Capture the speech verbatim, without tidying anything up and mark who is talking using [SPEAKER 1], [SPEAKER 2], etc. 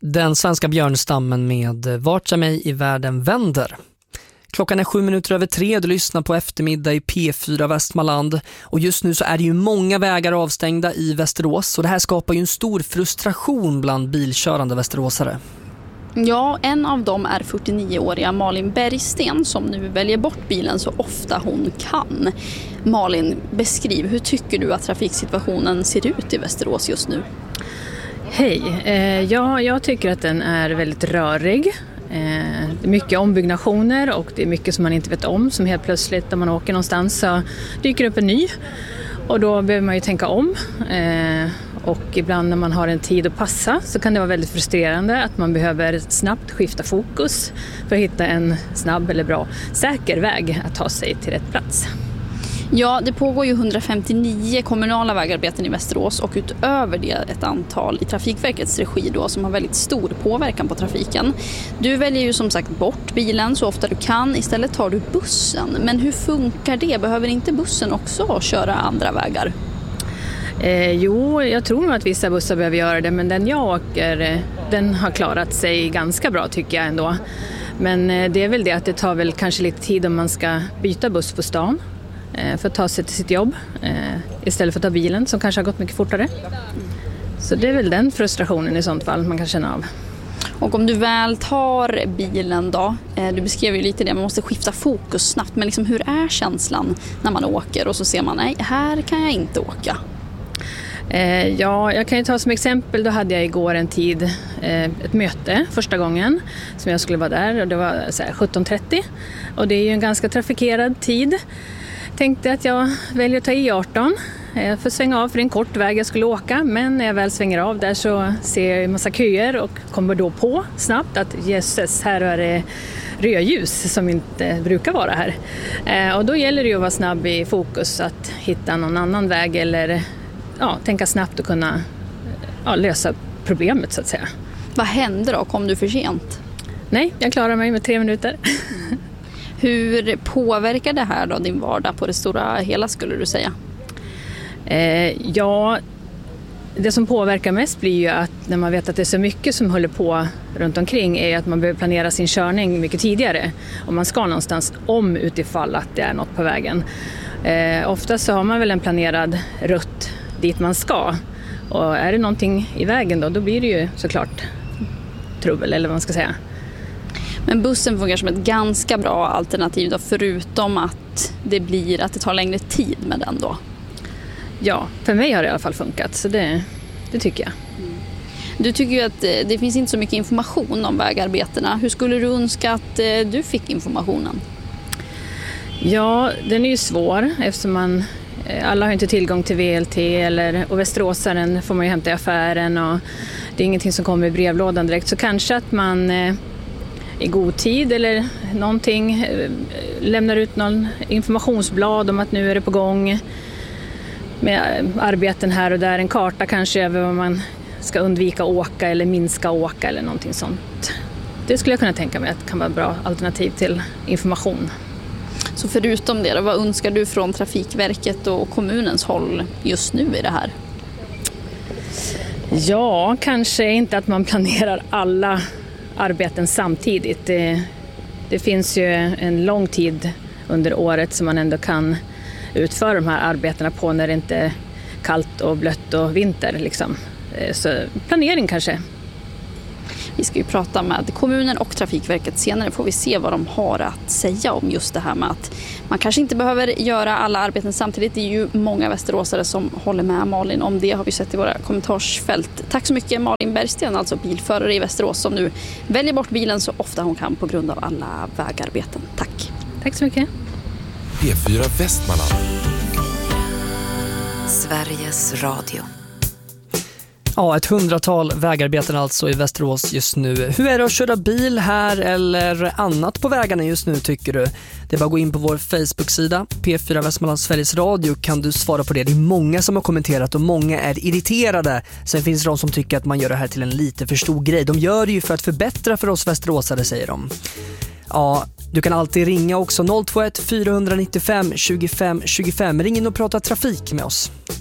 [SPEAKER 1] Den svenska björnstammen med Vart jag mig i världen vänder. Klockan är sju minuter över tre, du lyssnar på eftermiddag i P fyra Västmanland. Och just nu så är det ju många vägar avstängda i Västerås. Och det här skapar ju en stor frustration bland bilkörande västeråsare.
[SPEAKER 2] Ja, en av dem är fyrtionioåriga Malin Bergsten som nu väljer bort bilen så ofta hon kan. Malin, beskriv, hur tycker du att trafiksituationen ser ut i Västerås just nu?
[SPEAKER 3] Hej, eh, ja, jag tycker att den är väldigt rörig. Eh, det är mycket ombyggnationer och det är mycket som man inte vet om, som helt plötsligt när man åker någonstans så dyker upp en ny. Och då behöver man ju tänka om. Eh, och ibland när man har en tid att passa så kan det vara väldigt frustrerande att man behöver snabbt skifta fokus för att hitta en snabb eller bra, säker väg att ta sig till rätt plats.
[SPEAKER 2] Ja, det pågår ju hundrafemtionio kommunala vägarbeten i Västerås och utöver det ett antal i Trafikverkets regi då, som har väldigt stor påverkan på trafiken. Du väljer ju som sagt bort bilen så ofta du kan, istället tar du bussen. Men hur funkar det? Behöver inte bussen också köra andra vägar?
[SPEAKER 3] Eh, jo, jag tror nog att vissa bussar behöver göra det, men den jag åker, den har klarat sig ganska bra tycker jag ändå. Men eh, det är väl det att det tar väl kanske lite tid om man ska byta buss på stan för att ta sig till sitt jobb eh, istället för att ta bilen som kanske har gått mycket fortare. Så det är väl den frustrationen i sånt fall man kan känna av.
[SPEAKER 2] Och om du väl tar bilen då, eh, du beskrev ju lite det, man måste skifta fokus snabbt, men liksom, hur är känslan när man åker och så ser man, nej, här kan jag inte åka?
[SPEAKER 3] Eh, ja, jag kan ju ta som exempel, då hade jag igår en tid, eh, ett möte första gången som jag skulle vara där och det var så här, sjutton trettio och det är ju en ganska trafikerad tid. Tänkte att jag väljer att ta I arton för att svänga av för en kort väg jag skulle åka. Men när jag väl svänger av där så ser jag en massa köer och kommer då på snabbt att jösses, här är det rödljus som inte brukar vara här. Och då gäller det ju att vara snabb i fokus att hitta någon annan väg eller ja, tänka snabbt och kunna ja, lösa problemet så att säga.
[SPEAKER 2] Vad hände då? Kom du för sent?
[SPEAKER 3] Nej, jag klarar mig med tre minuter.
[SPEAKER 2] Hur påverkar det här då din vardag på det stora hela skulle du säga?
[SPEAKER 3] Eh, ja, det som påverkar mest blir ju att när man vet att det är så mycket som håller på runt omkring är att man behöver planera sin körning mycket tidigare. Om man ska någonstans om utifall att det är något på vägen. Eh, oftast så har man väl en planerad rutt dit man ska. Och är det någonting i vägen då, då blir det ju såklart trubbel eller vad man ska säga.
[SPEAKER 2] Men bussen fungerar som ett ganska bra alternativ då, förutom att det blir att det tar längre tid med den då.
[SPEAKER 3] Ja, för mig har det i alla fall funkat så det, det tycker jag.
[SPEAKER 2] Mm. Du tycker ju att det finns inte så mycket information om vägarbetena. Hur skulle du önska att du fick informationen?
[SPEAKER 3] Ja, den är ju svår eftersom man, alla har inte tillgång till V L T eller, och Västeråsaren får man ju hämta i affären och det är ingenting som kommer i brevlådan direkt så kanske att man i god tid eller någonting lämnar ut någon informationsblad om att nu är det på gång med arbeten här och där, en karta kanske över vad man ska undvika åka eller minska åka eller någonting sånt. Det skulle jag kunna tänka mig att det kan vara ett bra alternativ till information.
[SPEAKER 2] Så förutom det, vad önskar du från Trafikverket och kommunens håll just nu i det här?
[SPEAKER 3] Ja, kanske inte att man planerar alla arbeten samtidigt. Det, det finns ju en lång tid under året som man ändå kan utföra de här arbetena på när det inte är kallt och blött och vinter. Liksom. Så planering kanske.
[SPEAKER 2] Vi ska ju prata med kommunen och Trafikverket senare, får vi se vad de har att säga om just det här med att man kanske inte behöver göra alla arbeten samtidigt. Det är ju många västeråsare som håller med Malin om det, har vi sett i våra kommentarsfält. Tack så mycket Malin Bergsten, alltså bilförare i Västerås som nu väljer bort bilen så ofta hon kan på grund av alla vägarbeten. Tack.
[SPEAKER 3] Tack så mycket.
[SPEAKER 4] P fyra Västmanland.
[SPEAKER 5] Sveriges Radio.
[SPEAKER 1] Ja, ett hundratal vägarbeten alltså i Västerås just nu. Hur är det att köra bil här eller annat på vägarna just nu tycker du? Det är bara att gå in på vår Facebook-sida P fyra Västmanland Sveriges Radio kan du svara på det. Det är många som har kommenterat och många är irriterade. Sen finns det de som tycker att man gör det här till en lite för stor grej. De gör det ju för att förbättra för oss västeråsare, säger de. Ja, du kan alltid ringa också noll två ett fyra nio fem tjugofem tjugofem. Ring in och prata trafik med oss.